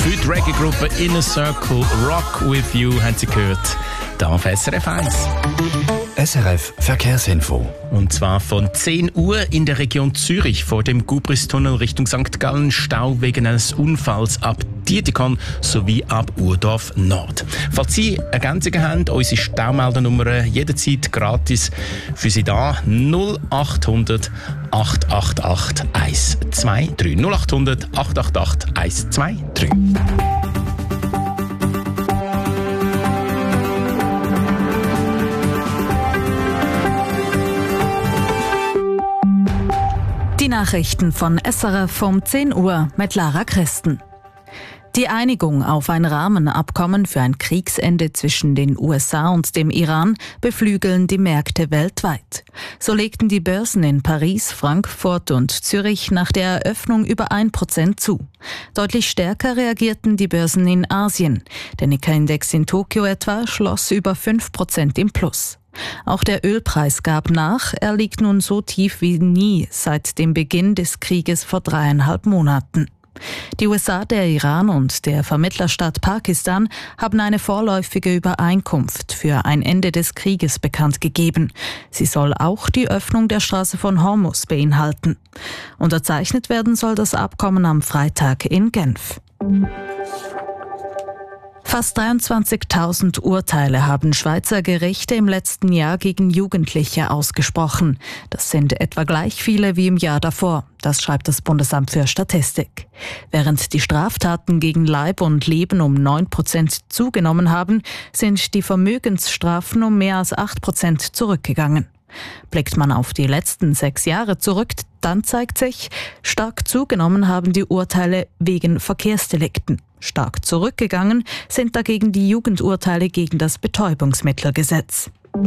Für die Reggae-Gruppe Inner Circle Rock With You haben Sie gehört. Da auf SRF 1. SRF Verkehrsinfo. Und zwar von 10 Uhr in der Region Zürich vor dem Gubristunnel Richtung St. Gallen Stau wegen eines Unfalls ab Dietikon sowie ab Urdorf Nord. Falls Sie Ergänzungen haben, unsere Staumeldernummer jederzeit gratis für Sie da. 0800 888 123. 0800 888 123. Die Nachrichten von SRF um 10 Uhr mit Lara Christen. Die Einigung auf ein Rahmenabkommen für ein Kriegsende zwischen den USA und dem Iran beflügeln die Märkte weltweit. So legten die Börsen in Paris, Frankfurt und Zürich nach der Eröffnung über 1% zu. Deutlich stärker reagierten die Börsen in Asien. Der Nikkei-Index in Tokio etwa schloss über 5% im Plus. Auch der Ölpreis gab nach, er liegt nun so tief wie nie seit dem Beginn des Krieges vor 3,5 Monaten. Die USA, der Iran und der Vermittlerstaat Pakistan haben eine vorläufige Übereinkunft für ein Ende des Krieges bekannt gegeben. Sie soll auch die Öffnung der Straße von Hormuz beinhalten. Unterzeichnet werden soll das Abkommen am Freitag in Genf. Fast 23.000 Urteile haben Schweizer Gerichte im letzten Jahr gegen Jugendliche ausgesprochen. Das sind etwa gleich viele wie im Jahr davor. Das schreibt das Bundesamt für Statistik. Während die Straftaten gegen Leib und Leben um 9% zugenommen haben, sind die Vermögensstrafen um mehr als 8% zurückgegangen. Blickt man auf die letzten 6 Jahre zurück, dann zeigt sich, stark zugenommen haben die Urteile wegen Verkehrsdelikten. Stark zurückgegangen sind dagegen die Jugendurteile gegen das Betäubungsmittelgesetz.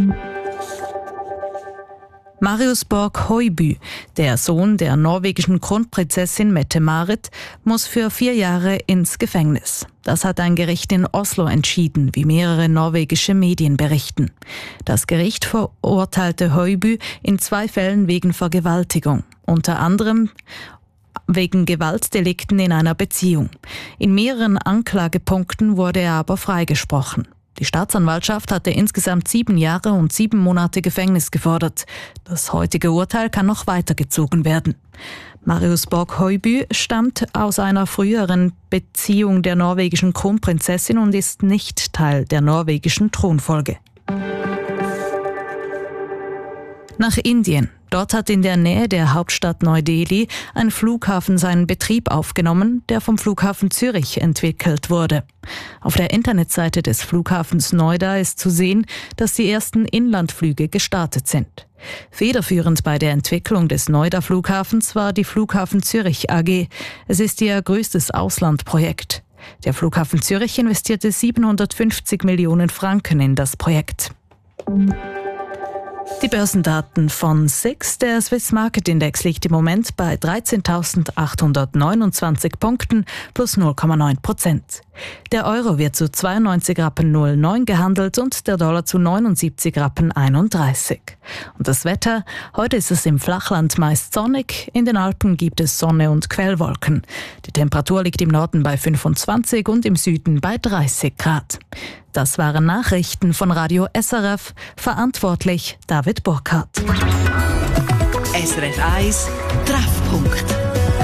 Marius Borg-Høiby, der Sohn der norwegischen Kronprinzessin Mette-Marit, muss für 4 Jahre ins Gefängnis. Das hat ein Gericht in Oslo entschieden, wie mehrere norwegische Medien berichten. Das Gericht verurteilte Høiby in 2 Fällen wegen Vergewaltigung, unter anderem wegen Gewaltdelikten in einer Beziehung. In mehreren Anklagepunkten wurde er aber freigesprochen. Die Staatsanwaltschaft hatte insgesamt 7 Jahre und 7 Monate Gefängnis gefordert. Das heutige Urteil kann noch weitergezogen werden. Marius Borg-Høiby stammt aus einer früheren Beziehung der norwegischen Kronprinzessin und ist nicht Teil der norwegischen Thronfolge. Nach Indien. Dort hat in der Nähe der Hauptstadt Neu-Delhi ein Flughafen seinen Betrieb aufgenommen, der vom Flughafen Zürich entwickelt wurde. Auf der Internetseite des Flughafens Noida ist zu sehen, dass die ersten Inlandflüge gestartet sind. Federführend bei der Entwicklung des Noida-Flughafens war die Flughafen Zürich AG. Es ist ihr größtes Auslandprojekt. Der Flughafen Zürich investierte 750 Millionen Franken in das Projekt. Die Börsendaten von SIX. Der Swiss Market Index liegt im Moment bei 13.829 Punkten plus 0,9%. Der Euro wird zu 92,09 Rappen gehandelt und der Dollar zu 79,31 Rappen. Und das Wetter? Heute ist es im Flachland meist sonnig, in den Alpen gibt es Sonne und Quellwolken. Die Temperatur liegt im Norden bei 25 und im Süden bei 30 Grad. Das waren Nachrichten von Radio SRF, verantwortlich David Burkhardt. SRF 1 Treffpunkt.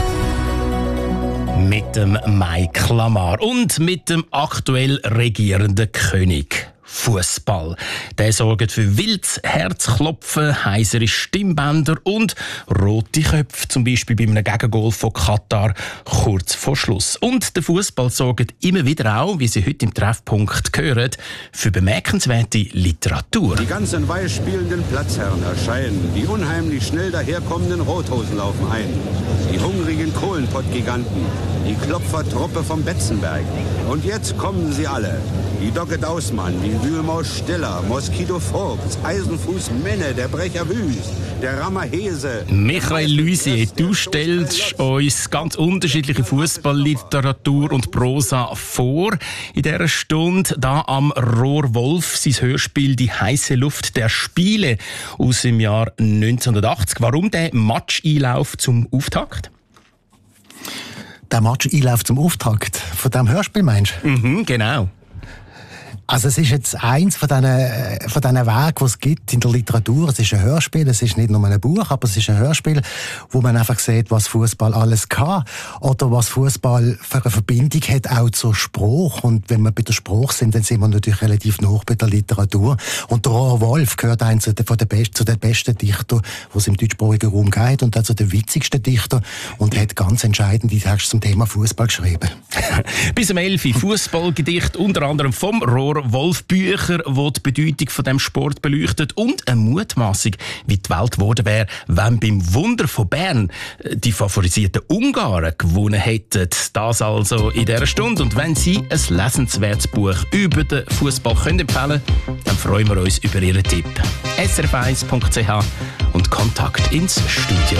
Mit dem Mike Lamar und mit dem aktuell regierenden König. Fußball. Der sorgt für wildes Herzklopfen, heisere Stimmbänder und rote Köpfe, zum Beispiel bei einem Gegengol von Katar kurz vor Schluss. Und der Fußball sorgt immer wieder auch, wie Sie heute im Treffpunkt hören, für bemerkenswerte Literatur. Die ganzen Weih spielenden Platzherren erscheinen, die unheimlich schnell daherkommenden Rothosen laufen ein, die hungrigen Kohlenpottgiganten, die Klopfertruppe vom Betzenberg. Und jetzt kommen sie alle. Die Docket Ausmann, die Wühlmaus Stiller, Moskito Vogts, Eisenfuß Menne, der Brecher Wüst, der Rammer Hese. Michael Luisier, du stellst uns ganz unterschiedliche Fußballliteratur und Prosa vor. In dieser Stunde da am Rohr Wolf, sein Hörspiel «Die heiße Luft der Spiele» aus dem Jahr 1980. Warum der Match-Einlauf zum Auftakt? der Match-Einlauf zum Auftakt von diesem Hörspiel, meinst du? Genau. Also es ist jetzt eins von diesen Wegen, die es gibt in der Literatur. Es ist ein Hörspiel, es ist nicht nur ein Buch, aber es ist ein Hörspiel, wo man einfach sieht, was Fußball alles kann oder was Fußball für eine Verbindung hat, auch zur Spruch. Und wenn wir bei der Spruch sind, dann sind wir natürlich relativ nah bei der Literatur. Und der Roar Wolf gehört zu den besten Dichtern, die es im deutschsprachigen Raum gibt, und auch zu den witzigsten Dichtern, und hat ganz entscheidende Texte zum Thema Fußball geschrieben. Bis um 11 Uhr Fußballgedicht, unter anderem vom Roar Wolf, Bücher, die die Bedeutung von dem Sport beleuchtet, und eine Mutmaßung, wie die Welt geworden wäre, wenn beim Wunder von Bern die favorisierten Ungarn gewonnen hätten. Das also in dieser Stunde. Und wenn Sie ein lesenswertes Buch über den Fußball empfehlen können, dann freuen wir uns über Ihren Tipp. srf1.ch und Kontakt ins Studio.